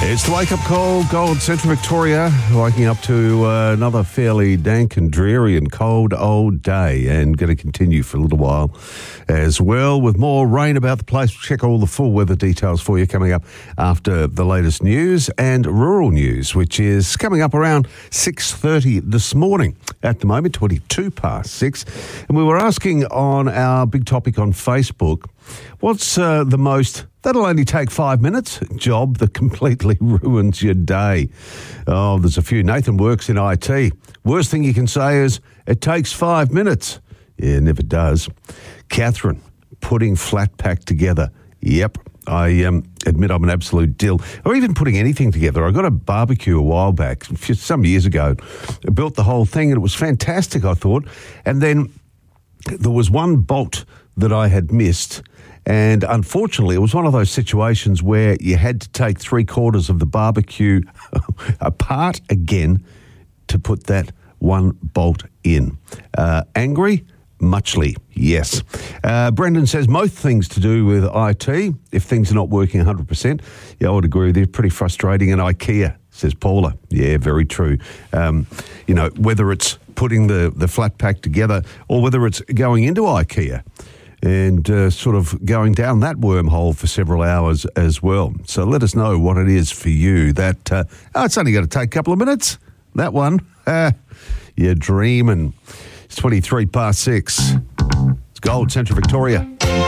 It's the wake-up call, Gold Central Victoria, waking up to another fairly dank and dreary and cold old day, and going to continue for a little while as well with more rain about the place. We'll check all the full weather details for you coming up after the latest news and rural news, which is coming up around 6:30 this morning. At the moment, 22 past 6. And we were asking on our big topic on Facebook, what's the most, that'll only take 5 minutes, job that completely ruins your day? Oh, there's a few. Nathan works in IT. Worst thing you can say is, it takes 5 minutes. Yeah, it never does. Catherine, putting flat pack together. Yep, I admit I'm an absolute dill. Or even putting anything together. I got a barbecue a while back, some years ago. I built the whole thing and it was fantastic, I thought. And then there was one bolt that I had missed. And unfortunately, it was one of those situations where you had to take 3/4 of the barbecue apart again to put that one bolt in. Angry? Muchly, yes. Brendan says most things to do with IT, if things are not working 100%. Yeah, I would agree with you. Pretty frustrating. And IKEA, says Paula. Yeah, very true. Whether it's putting the flat pack together or whether it's going into IKEA and sort of going down that wormhole for several hours as well. So let us know what it is for you that, it's only going to take a couple of minutes, that one. You're dreaming. It's 23 past 6. It's Gold Central Victoria.